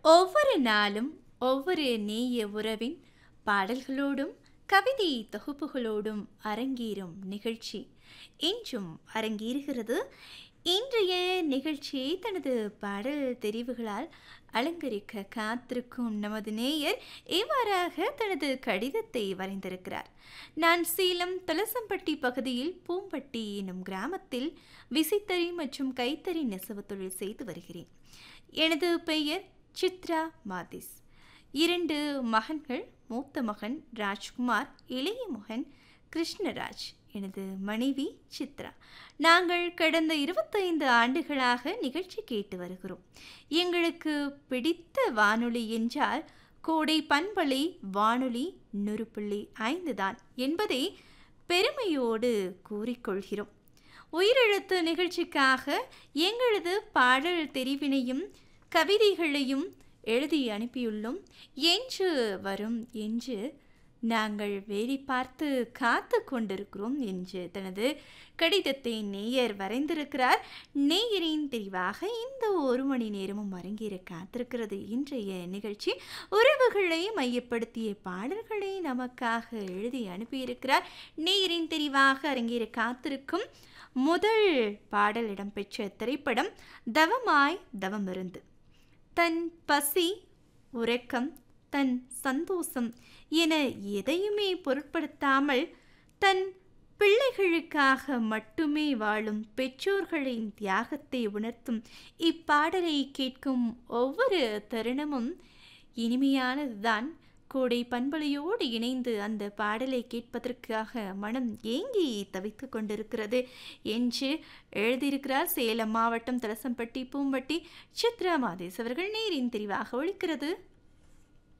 ஒவ்வொரு நாளும் ஒவ்வொரு நேய உறவின் பாடல்களோடும் கவிதை தொகுப்புகளோடும் அரங்கேறும் நிகழ்ச்சி இன்றும் அரங்கேறுகிறது. இன்றைய நிகழ்ச்சியை தனது பாடல் தெரிவுகளால் அலங்கரிக்க காத்திருக்கும் நமது நேயர் இவ்வாறாக தனது கடிதத்தை வரைந்திருக்கிறார். நான் சேலம் தலசம்பட்டி பகுதியில் பூம்பட்டி எனும் கிராமத்தில் விசைத்தறி மற்றும் கைத்தறி நெசவு தொழில் செய்து வருகிறேன். எனது பெயர் சித்ரா மாதிஸ். 2 மகன்கள். மூத்த மகன் ராஜ்குமார், இளைய மகன் கிருஷ்ணராஜ். எனது மனைவி சித்ரா. நாங்கள் கடந்த 25 ஆண்டுகளாக நிகழ்ச்சி கேட்டு வருகிறோம். எங்களுக்கு பிடித்த வானொலி என்றால் கோடை பண்பலை வானொலி 100.5 தான் என்பதை பெருமையோடு கூறிக்கொள்கிறோம். உயிரெழுத்து நிகழ்ச்சிக்காக எங்களது பாடல் தெரிவினையும் கவிதைகளையும் எழுதி அனுப்பியுள்ளோம். என்று வரும் என்று நாங்கள் வேலை பார்த்து காத்து கொண்டிருக்கிறோம் என்று தனது கடிதத்தை நேயர் வரைந்திருக்கிறார். நேயரின் தெரிவாக இந்த 1 மணி நேரமும் அரங்கேற காத்திருக்கிறது இன்றைய நிகழ்ச்சி. உறவுகளை மையப்படுத்திய பாடல்களை நமக்காக எழுதி அனுப்பியிருக்கிறார். நேயரின் தெரிவாக அரங்கேற காத்திருக்கும் முதல் பாடல் இடம்பெற்ற திரைப்படம் தவமாய் தவமிருந்து. தன் பசி, உறக்கம், தன் சந்தோஷம் என எதையுமே பொருட்படுத்தாமல் தன் பிள்ளைகளுக்காக மட்டுமே வாழும் பெற்றோர்களின் தியாகத்தை உணர்த்தும் இப்பாடலை கேட்கும் ஒவ்வொரு தருணமும் இனிமையானதுதான். கோடை பண்பலையோடு இணைந்து அந்த பாடலை கேட்பதற்காக மனம் ஏங்கி தவித்து கொண்டிருக்கிறது என்று எழுதியிருக்கிறார். சேலம் மாவட்டம் தலசம்பட்டி பூம்பட்டி சித்ரா மாதேஸ் அவர்கள். நேரின் தெரிவாக ஒழிக்கிறது